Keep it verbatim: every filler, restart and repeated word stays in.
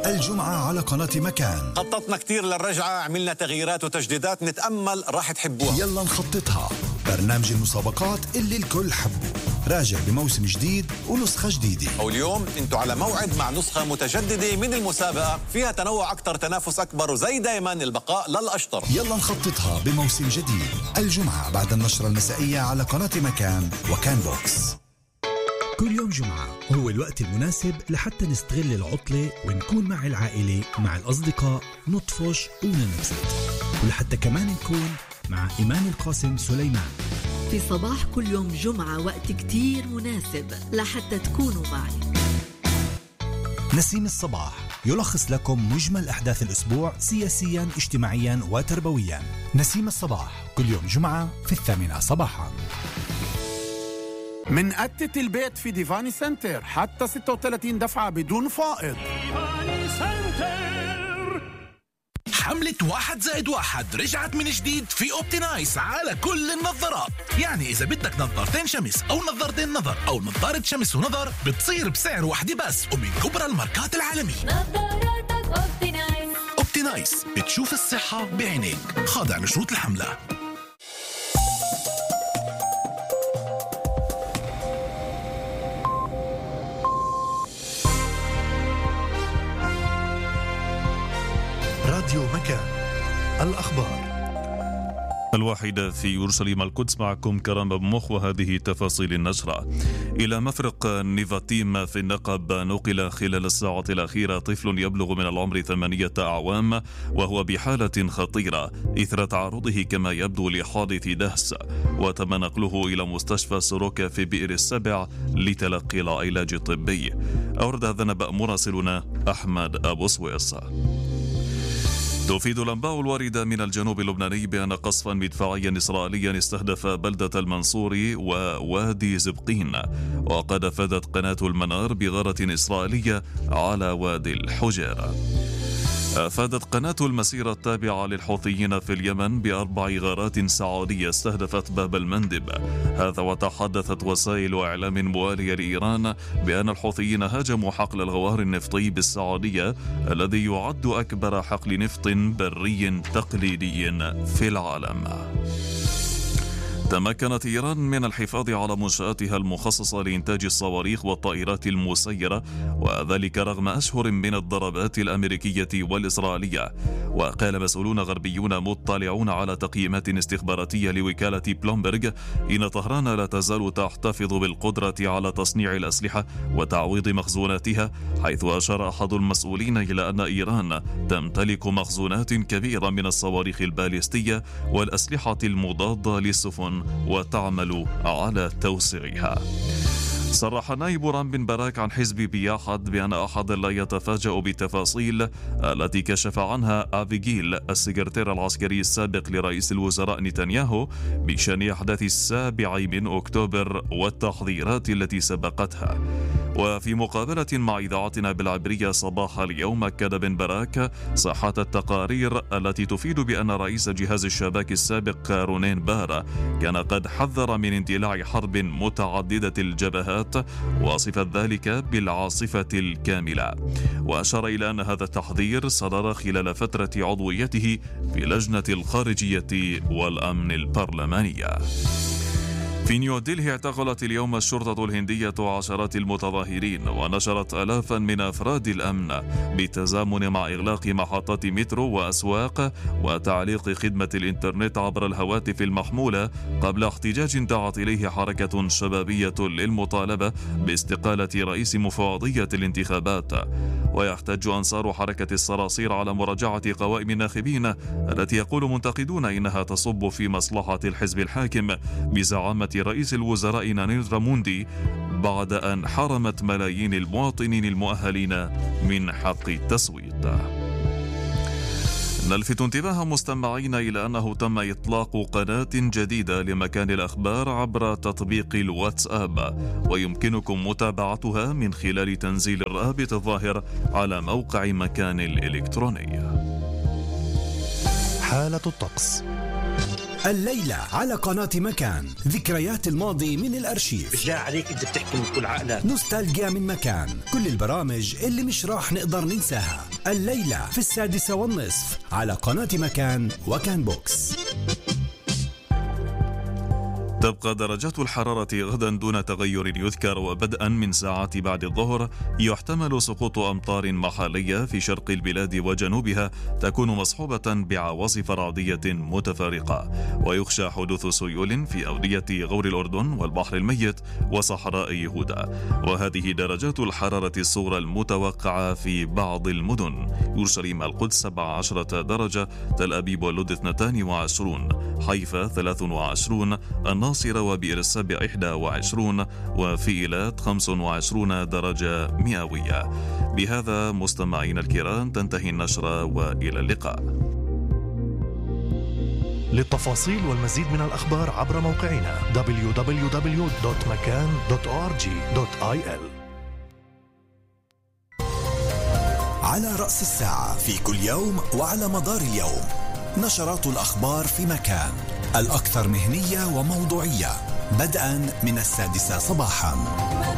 الجمعة على قناة مكان. خططنا كتير للرجعة، عملنا تغييرات وتجديدات، نتأمل راح تحبوها. يلا نخططها، برنامج المسابقات اللي الكل حبه، راجع بموسم جديد ونسخة جديدة. واليوم انتوا على موعد مع نسخة متجددة من المسابقة، فيها تنوع أكتر، تنافس أكبر، وزي دايما البقاء للأشطر. يلا نخططها بموسم جديد، الجمعة بعد النشرة المسائية على قناة مكان وكان بوكس. كل يوم جمعة هو الوقت المناسب لحتى نستغل العطلة ونكون مع العائلة مع الأصدقاء، نطفش وننبسط، ولحتى كمان نكون مع إيمان القاسم سليمان. في صباح كل يوم جمعة وقت كتير مناسب لحتى تكونوا معي. نسيم الصباح يلخص لكم مجمل أحداث الأسبوع سياسيا، اجتماعيا وتربويا. نسيم الصباح كل يوم جمعة في الثامنة صباحا. من قتة البيت في ديفاني سنتر حتى ستة وثلاثين دفعة بدون فائض. ديفاني سنتر. حملة واحد زائد واحد رجعت من جديد في أوبتينايس على كل النظارات. يعني إذا بدك نظارتين شمس أو نظارتين نظر أو نظارة شمس ونظر بتصير بسعر واحدة بس ومن كبرى الماركات العالمية. نظاراتك أوبتينايس. أوبتينايس بتشوف الصحة بعينيك، خاضع لشروط الحملة. راديو مكان، الأخبار الواحدة في يورشليم القدس. معكم كرم أبو مخ وهذه تفاصيل النشرة. إلى مفرق نيفاتيم في النقب نقل خلال الساعة الأخيرة طفل يبلغ من العمر ثمانية أعوام وهو بحالة خطيرة إثر تعرضه كما يبدو لحادث دهس، وتم نقله إلى مستشفى سوروكا في بئر السبع لتلقي العلاج الطبي. أورد هذا النبأ مراسلنا أحمد أبو سويس. تفيد الأنباء الواردة من الجنوب اللبناني بأن قصفا مدفعيا إسرائيليا استهدف بلدة المنصور ووادي زبقين، وقد أفادت قناة المنار بغارة إسرائيلية على وادي الحجيرة. أفادت قناة المسيرة التابعة للحوثيين في اليمن بأربع غارات سعودية استهدفت باب المندب. هذا وتحدثت وسائل إعلام موالية لإيران بأن الحوثيين هاجموا حقل الغوار النفطي بالسعودية الذي يعد أكبر حقل نفط بري تقليدي في العالم. تمكنت إيران من الحفاظ على منشآتها المخصصة لإنتاج الصواريخ والطائرات المسيرة، وذلك رغم أشهر من الضربات الأمريكية والإسرائيلية. وقال مسؤولون غربيون مطلعون على تقييمات استخباراتية لوكالة بلومبرغ إن طهران لا تزال تحتفظ بالقدرة على تصنيع الأسلحة وتعويض مخزوناتها، حيث أشار أحد المسؤولين إلى أن إيران تمتلك مخزونات كبيرة من الصواريخ الباليستية والأسلحة المضادة للسفن وتعمل على توسيعها. صرح نائب رام بن براك عن حزب بياحد بأن أحد لا يتفاجأ بالتفاصيل التي كشف عنها أفيغيل السكرتير العسكري السابق لرئيس الوزراء نتنياهو بشأن أحداث السابع من أكتوبر والتحذيرات التي سبقتها. وفي مقابلة مع إذاعتنا بالعبرية صباح اليوم أكد بن براك صحة التقارير التي تفيد بأن رئيس جهاز الشباك السابق رونين بار كان قد حذر من اندلاع حرب متعددة الجبهات وصف ذلك بالعاصفة الكاملة، وأشار إلى أن هذا التحذير صدر خلال فترة عضويته في لجنة الخارجية والأمن البرلمانية. في نيودلهي اعتقلت اليوم الشرطة الهندية عشرات المتظاهرين ونشرت آلافا من أفراد الأمن بالتزامن مع إغلاق محطات مترو وأسواق وتعليق خدمة الإنترنت عبر الهواتف المحمولة قبل احتجاج دعت إليه حركة شبابية للمطالبة باستقالة رئيس مفوضية الانتخابات. ويحتج أنصار حركة الصراصير على مراجعة قوائم الناخبين التي يقول منتقدون إنها تصب في مصلحة الحزب الحاكم بزعامة رئيس الوزراء ناريندرا موندي بعد أن حرمت ملايين المواطنين المؤهلين من حق التصويت. نلفت انتباه مستمعين إلى أنه تم إطلاق قناة جديدة لمكان الأخبار عبر تطبيق الواتساب، ويمكنكم متابعتها من خلال تنزيل الرابط الظاهر على موقع مكان الإلكتروني. حالة الطقس الليلة على قناة مكان، ذكريات الماضي من الأرشيف. بالله عليك أنت بتحكي من كل عقلك. نوستالجيا من مكان، كل البرامج اللي مش راح نقدر ننساها. الليلة في السادسة والنصف على قناة مكان وكان بوكس. تبقى درجات الحرارة غدا دون تغير يذكر، وبدءا من ساعات بعد الظهر يحتمل سقوط أمطار محلية في شرق البلاد وجنوبها تكون مصحوبة بعواصف رعدية متفارقة، ويخشى حدوث سيول في أودية غور الأردن والبحر الميت وصحراء يهودا. وهذه درجات الحرارة الصغرى المتوقعة في بعض المدن: يورشليم القدس سبعة عشرة درجة، تل أبيب واللد اثنتان وعشرون، حيفا ثلاث وعشرون، الناصرة وبئر السبع إحدى وعشرون، وفي إيلات خمس وعشرون درجة مئوية. بهذا مستمعين الكرام تنتهي النشرة، وإلى اللقاء. للتفاصيل والمزيد من الأخبار عبر موقعنا دبليو دبليو دبليو دوت مكان دوت أو آر جي دوت آي إل. على رأس الساعة في كل يوم وعلى مدار اليوم نشرات الأخبار في مكان، الأكثر مهنية وموضوعية، بدءا من السادسة صباحا.